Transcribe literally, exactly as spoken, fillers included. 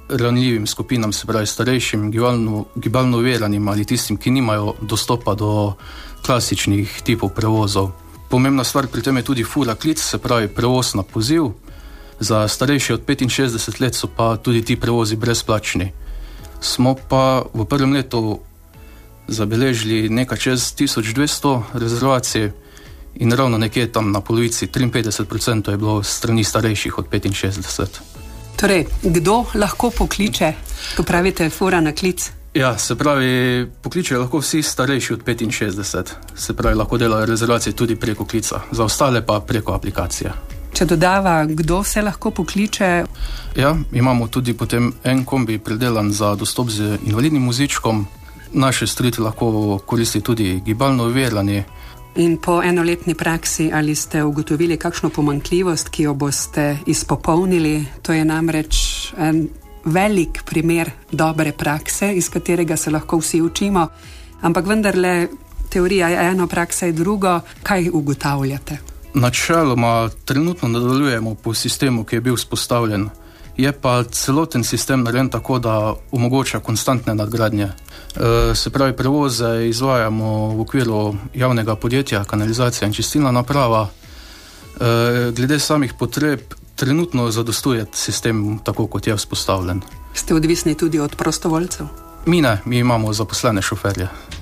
ranljivim skupinam, se pravi starejšim, gibalno, gibalno oviranim ali tistim, ki nimajo dostopa do klasičnih tipov prevozov. Pomembna stvar pri tem je tudi fura klic, se pravi prevoz na poziv. Za starejši od petinšestdeset let so pa tudi ti prevozi brezplačni. Smo pa v prvem letu zabeležili nekaj čez tisoč dvesto rezervacij in ravno nekje tam na polovici triinpetdeset procentov je bilo strani starejših od petinšestdeset. Torej, kdo lahko pokliče, ko pravite fura na klic? Ja, se pravi, pokličejo lahko vsi starejši od petinšestdeset. Se pravi, lahko delajo rezervacije tudi preko klica, za ostale pa preko aplikacije. Če dodava, kdo se lahko pokliče? Ja, imamo tudi potem en kombi predelan za dostop z invalidnim vozičkom. Naše storitve lahko koristi tudi gibalno ovirani. In po enoletni praksi, ali ste ugotovili kakšno pomanjkljivost, ki jo boste izpopolnili? To je namreč en velik primer dobre prakse, iz katerega se lahko vsi učimo, ampak vendarle teorija je eno, praksa je drugo. Kaj ugotavljate? Načeloma trenutno nadaljujemo po sistemu, ki je bil vzpostavljen. Je pa celoten sistem narejen tako, da omogoča konstantne nadgradnje. E, se pravi, prevoze izvajamo v okviru javnega podjetja Kanalizacija in čistilna naprava. E, glede samih potreb trenutno zadostuje sistem tako, kot je vzpostavljen. Ste odvisni tudi od prostovoljcev? Mi ne, mi imamo zaposlene šoferje.